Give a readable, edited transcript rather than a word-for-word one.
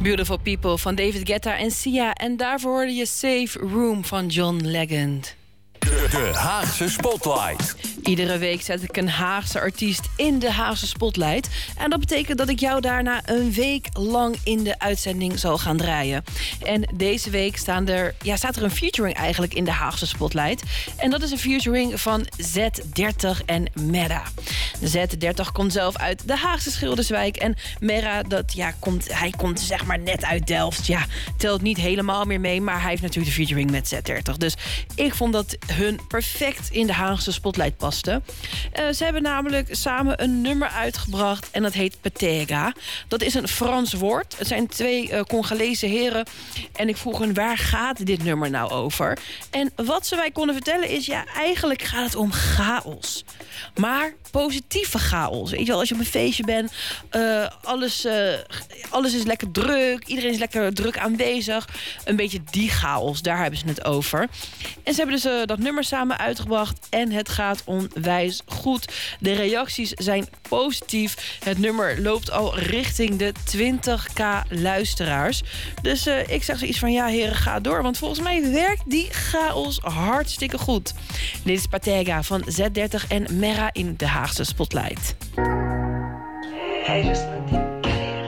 Beautiful People van David Guetta en Sia. En daarvoor hoorde je Safe Room van John Legend. De Haagse Spotlight. Iedere week zet ik een Haagse artiest in de Haagse Spotlight. En dat betekent dat ik jou daarna een week lang in de uitzending zal gaan draaien. En deze week staat er een featuring eigenlijk in de Haagse Spotlight. En dat is een featuring van Z30 en Merra. Z30 komt zelf uit de Haagse Schilderswijk. En Merra, hij komt zeg maar net uit Delft. Ja, telt niet helemaal meer mee, maar hij heeft natuurlijk de featuring met Z30. Dus ik vond dat hun perfect in de Haagse Spotlight paste. Ze hebben namelijk samen een nummer uitgebracht en dat heet Petega. Dat is een Frans woord. Het zijn twee Congolese heren. En ik vroeg hen, waar gaat dit nummer nou over? En wat ze mij konden vertellen is, eigenlijk gaat het om chaos. Maar positieve chaos. Weet je wel, als je op een feestje bent, alles is lekker druk. Iedereen is lekker druk aanwezig. Een beetje die chaos, daar hebben ze het over. En ze hebben dus dat nummer samen uitgebracht. En het gaat onwijs goed. De reacties zijn positief. Het nummer loopt al richting de 20.000 luisteraars. Dus ik zeg zoiets van, heren, ga door. Want volgens mij werkt die chaos hartstikke goed. Dit is Petega van Z30 en Merra in de Haagse Spotlight. Hij is